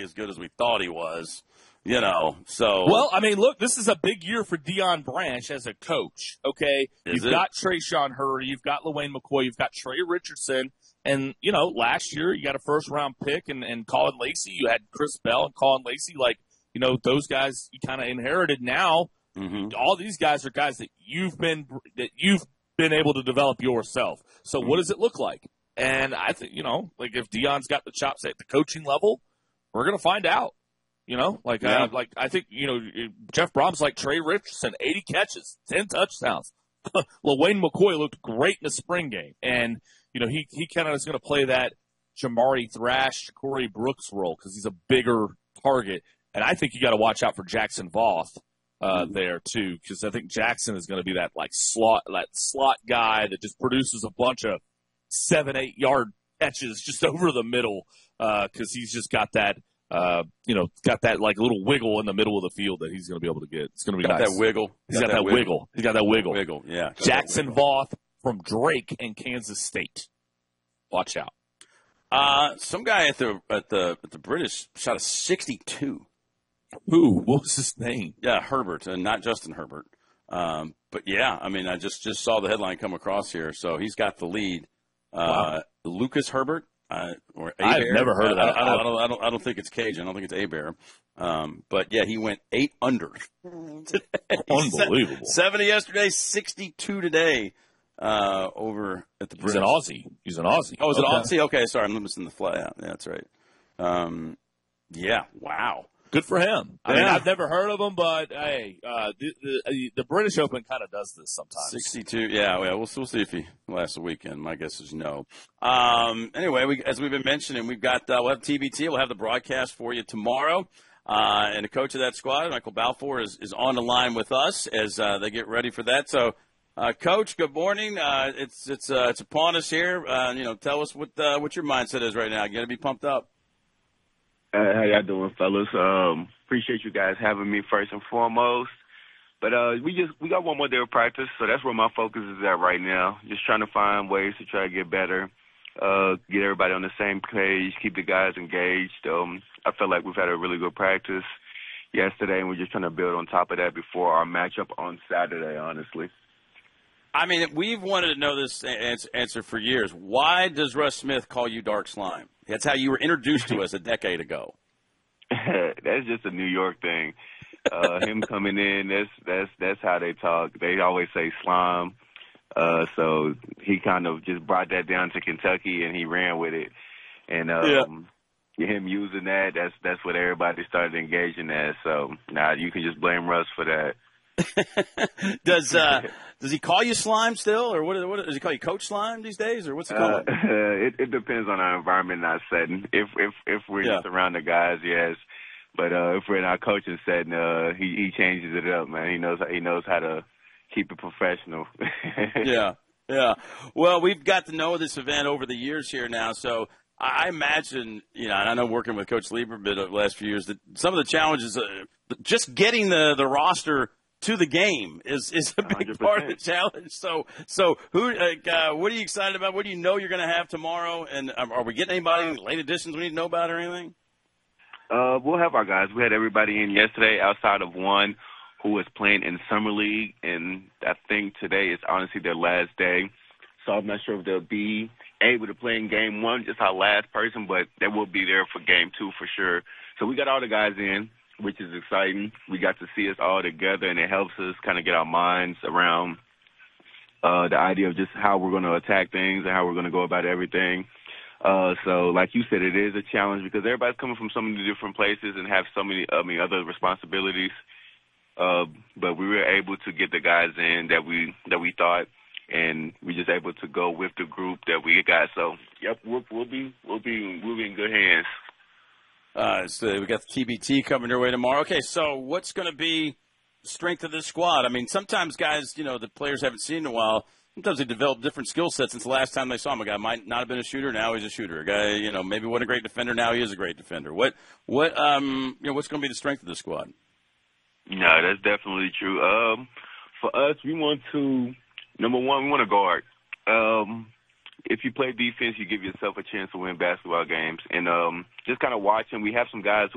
as good as we thought he was. You know, so. Well, I mean, look, this is a big year for Deion Branch as a coach, okay? You've got Trayshawn Hurry, you've got LaWayne McCoy, you've got Trey Richardson, and, you know, last year you got a first-round pick and Colin Lacey. You had Chris Bell and Colin Lacey. Like, you know, those guys you kind of inherited. Now, all these guys are guys that you've been able to develop yourself. So what does it look like? And I think, you know, like if Deion's got the chops at the coaching level, we're going to find out. You know, I think, you know, Jeff Brom's like Trey Richardson, 80 catches, 10 touchdowns. LaWayne McCoy looked great in the spring game. And, you know, he kind of is going to play that Jamari Thrash, Corey Brooks role because he's a bigger target. And I think you got to watch out for Jackson Voth there, too, because I think Jackson is going to be that slot guy that just produces a bunch of 7-8 yard catches just over the middle because he's just got that. Got that like little wiggle in the middle of the field that he's going to be able to get. It's going to be nice. That wiggle. He's got that wiggle. He's got that wiggle. Wiggle, yeah. Jackson Voth from Drake and Kansas State. Watch out. Some guy at the British shot a 62. Who? What was his name? Yeah, Herbert, and not Justin Herbert. But yeah, I mean, I just saw the headline come across here, so he's got the lead. Wow. Lucas Herbert. Or I've never heard of that. I don't think it's Cajun. I don't think it's Abear. But yeah, he went 8 under today. Unbelievable. 70 yesterday, 62 today. Over at the British. He's an Aussie. Oh, is it Aussie? Okay, sorry, I'm missing the fly out. Yeah, that's right. Yeah, wow. Good for him. I mean, I've never heard of him, but hey, the British Open kind of does this sometimes. 62, yeah. We'll see if he lasts the weekend. My guess is no. Anyway, as we've been mentioning, we'll have TBT. We'll have the broadcast for you tomorrow. And the coach of that squad, Michael Balfour, is on the line with us as they get ready for that. So, Coach, good morning. It's upon us here. Tell us what your mindset is right now. You got to be pumped up. How y'all doing, fellas? Appreciate you guys having me first and foremost. But we got one more day of practice, so that's where my focus is at right now. Just trying to find ways to try to get better, get everybody on the same page, keep the guys engaged. I feel like we've had a really good practice yesterday, and we're just trying to build on top of that before our matchup on Saturday, honestly. I mean, we've wanted to know this answer for years. Why does Russ Smith call you Dark Slime? That's how you were introduced to us a decade ago. That's just a New York thing. Him coming in, that's how they talk. They always say slime. So he kind of just brought that down to Kentucky, and he ran with it. And him using that's what everybody started engaging as. So now you can just blame Russ for that. Does he call you Slime still, or what does he call you, Coach Slime these days, or what's he called? It depends on our environment, not setting. If we're just around the guys, yes. But if we're in our coaching setting, he changes it up, man. He knows how to keep it professional. Yeah. Well, we've got to know this event over the years here now, so I imagine, and I know working with Coach Lieber a bit over the last few years, that some of the challenges, just getting the roster to the game is a big 100%. Part of the challenge. So what are you excited about? What do you know you're going to have tomorrow? And are we getting anybody late additions we need to know about or anything? We'll have our guys. We had everybody in yesterday outside of one who was playing in Summer League, and I think today is honestly their last day. So I'm not sure if they'll be able to play in game one, just our last person, but they will be there for game two for sure. So we got all the guys in, which is exciting. We got to see us all together, and it helps us kind of get our minds around the idea of just how we're going to attack things and how we're going to go about everything. So like you said, it is a challenge because everybody's coming from so many different places and have so many other responsibilities. But we were able to get the guys in that we thought, and we just able to go with the group that we got. So, yep, we'll be in good hands. So we got the TBT coming your way tomorrow. Okay, so what's going to be the strength of this squad? I mean, sometimes guys, the players haven't seen in a while. Sometimes they develop different skill sets since the last time they saw him. A guy might not have been a shooter, now he's a shooter. A guy, maybe wasn't a great defender, now he is a great defender. What's going to be the strength of the squad? No, that's definitely true. For us, we want to, number one, we want to guard. If you play defense, you give yourself a chance to win basketball games. And just kind of watching, we have some guys